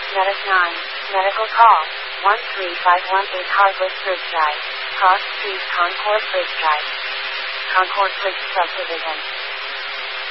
Medic 9, medical call, 13518 Hardwick Bridgeside, Cross Street, Concord Bridgeside. Concord Bridge Subdivision.